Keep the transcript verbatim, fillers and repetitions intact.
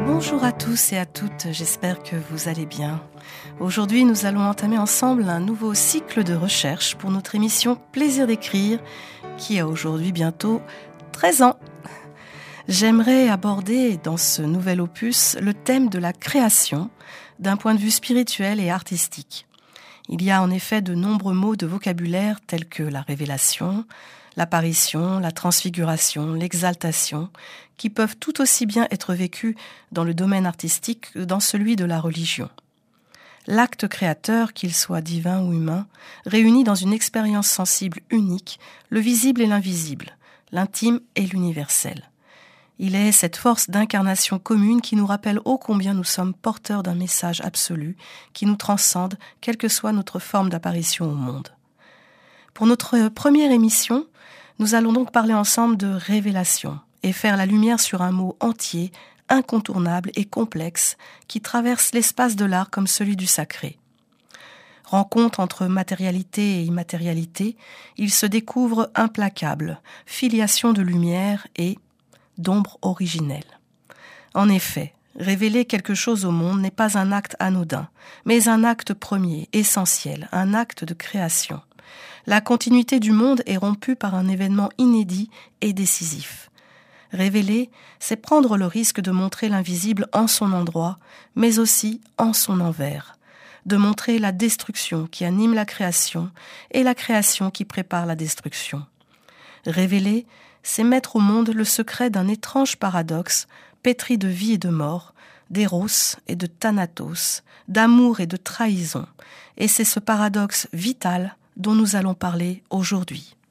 Bonjour à tous et à toutes, j'espère que vous allez bien. Aujourd'hui, nous allons entamer ensemble un nouveau cycle de recherche pour notre émission Plaisir d'écrire, qui a aujourd'hui bientôt treize ans. J'aimerais aborder dans ce nouvel opus le thème de la création d'un point de vue spirituel et artistique. Il y a en effet de nombreux mots de vocabulaire tels que la révélation, l'apparition, la transfiguration, l'exaltation, qui peuvent tout aussi bien être vécus dans le domaine artistique que dans celui de la religion. L'acte créateur, qu'il soit divin ou humain, réunit dans une expérience sensible unique le visible et l'invisible, l'intime et l'universel. Il est cette force d'incarnation commune qui nous rappelle ô combien nous sommes porteurs d'un message absolu qui nous transcende, quelle que soit notre forme d'apparition au monde. Pour notre première émission, nous allons donc parler ensemble de révélation et faire la lumière sur un mot entier, incontournable et complexe qui traverse l'espace de l'art comme celui du sacré. Rencontre entre matérialité et immatérialité, il se découvre implacable, filiation de lumière et d'ombre originelle. En effet, révéler quelque chose au monde n'est pas un acte anodin, mais un acte premier, essentiel, un acte de création. La continuité du monde est rompue par un événement inédit et décisif. Révéler, c'est prendre le risque de montrer l'invisible en son endroit, mais aussi en son envers, de montrer la destruction qui anime la création et la création qui prépare la destruction. Révéler, c'est mettre au monde le secret d'un étrange paradoxe, pétri de vie et de mort, d'éros et de thanatos, d'amour et de trahison, et c'est ce paradoxe vital dont nous allons parler aujourd'hui.